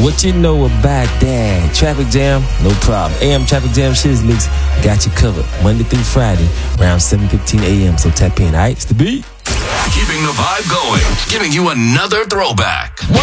What you know about that? Traffic jam? No problem. AM Traffic Jam Shizzlix got you covered Monday through Friday around 7:15 a.m. So tap in, all right? It's the beat. Keeping the vibe going, giving you another throwback.